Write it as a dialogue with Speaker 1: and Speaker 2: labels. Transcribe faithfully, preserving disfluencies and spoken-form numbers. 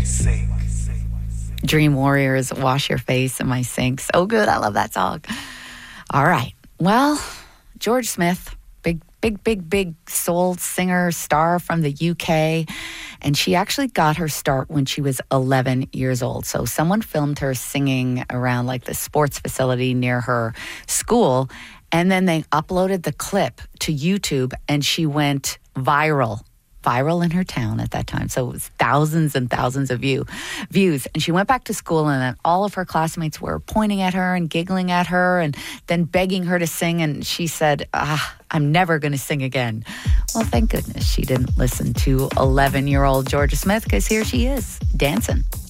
Speaker 1: Dream Warriors, Wash Your Face in My Sink. So good. I love that song. All right. Well, George Smith, big, big, big, big soul singer, star from the U K. And she actually got her start when she was eleven years old. So someone filmed her singing around like the sports facility near her school. And then they uploaded the clip to YouTube and she went viral. Viral in her town at that time. So it was thousands and thousands of view, views. And she went back to school and then all of her classmates were pointing at her and giggling at her and then begging her to sing. And she said, ah, I'm never going to sing again. Well, thank goodness she didn't listen to eleven-year-old Georgia Smith because here she is dancing.